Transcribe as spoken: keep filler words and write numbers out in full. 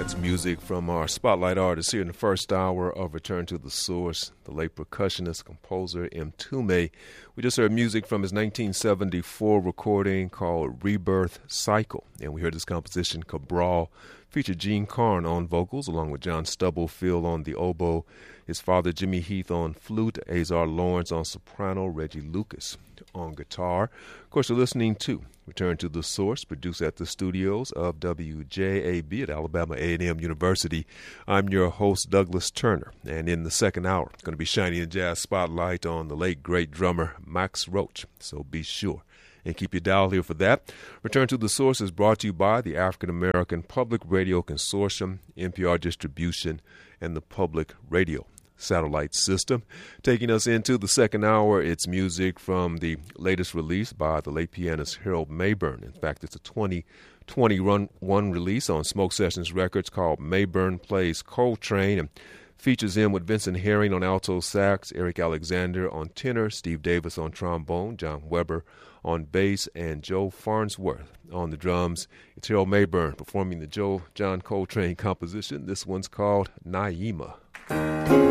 That's music from our spotlight artist here in the first hour of Return to the Source, the late percussionist, composer Mtume. We just heard music from his nineteen seventy-four recording called Rebirth Cycle. And we heard this composition, Cabral, featured Gene Carn on vocals, along with John Stubblefield on the oboe, his father Jimmy Heath on flute, Azar Lawrence on soprano, Reggie Lucas on guitar. Of course, you're listening to Return to the Source, produced at the studios of W J A B at Alabama A and M University. I'm your host, Douglas Turner, and in the second hour, going to be shining a jazz spotlight on the late, great drummer Max Roach, so be sure and keep your dial here for that. Return to the Source is brought to you by the African American Public Radio Consortium, N P R Distribution, and the Public Radio Satellite System. Taking us into the second hour, it's music from the latest release by the late pianist Harold Mayburn. In fact, it's a twenty twenty-one release on Smoke Sessions Records called Mayburn Plays Coltrane, and features him with Vincent Herring on alto sax, Eric Alexander on tenor, Steve Davis on trombone, John Weber on bass, and Joe Farnsworth on the drums. It's Harold Mayburn performing the Joe John Coltrane composition. This one's called Naima.